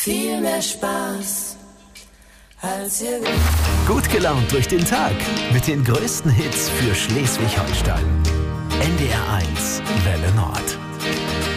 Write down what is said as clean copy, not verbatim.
viel mehr Spaß als ihr. Gut gelaunt durch den Tag mit den größten Hits für Schleswig-Holstein. NDR 1 Welle Nord.